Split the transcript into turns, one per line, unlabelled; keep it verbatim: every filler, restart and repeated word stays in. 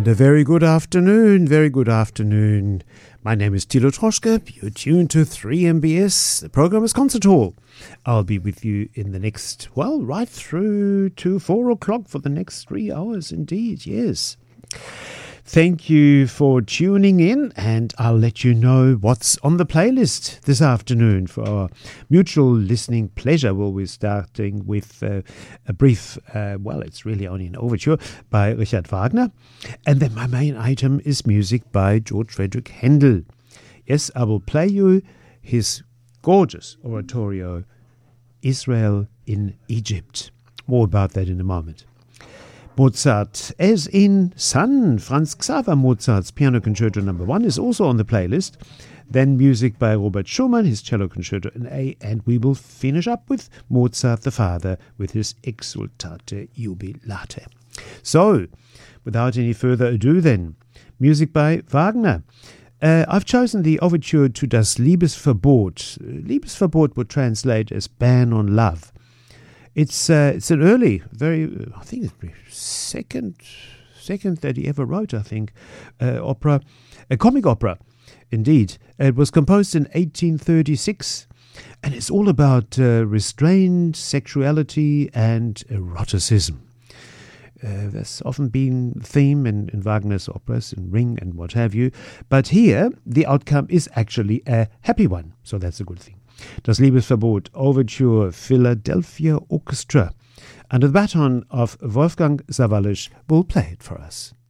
And a very good afternoon, very good afternoon. My name is Thilo Troschke. You're tuned to three M B S. The program is Concert Hall. I'll be with you in the next, well, right through to four o'clock for the next three hours indeed, yes. Thank you for tuning in, and I'll let you know what's on the playlist this afternoon for our mutual listening pleasure. We'll be starting with uh, a brief, uh, well, it's really only an overture by Richard Wagner. And then my main item is music by George Frederick Handel. Yes, I will play you his gorgeous oratorio, Israel in Egypt. More about that in a moment. Mozart, as in Son, Franz Xaver Mozart's Piano Concerto number one is also on the playlist. Then music by Robert Schumann, his Cello Concerto in A, and we will finish up with Mozart the father with his Exsultate Jubilate. So, without any further ado then, music by Wagner. Uh, I've chosen the overture to Das Liebesverbot. Liebesverbot would translate as Ban on Love. It's uh, it's an early, very, I think it's the second, second that he ever wrote, I think, uh, opera, a comic opera, indeed. It was composed in eighteen thirty-six, and it's all about uh, restrained sexuality and eroticism. Uh, that's often been the theme in, in Wagner's operas, in Ring and what have you. But here, the outcome is actually a happy one, so that's a good thing. Das Liebesverbot, Overture, Philadelphia Orchestra. Under the baton of Wolfgang Sawallisch will play it for us.